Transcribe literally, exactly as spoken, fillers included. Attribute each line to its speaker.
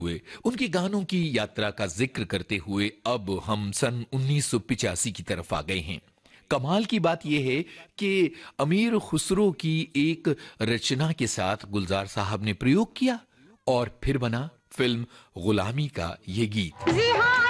Speaker 1: हुए उनके गानों की यात्रा का जिक्र करते हुए अब हम सन उन्नीस सौ पिचासी की तरफ आ गए हैं। कमाल की बात यह है कि अमीर खुसरो की एक रचना के साथ गुलजार साहब ने प्रयोग किया और फिर बना फिल्म गुलामी का ये गीत।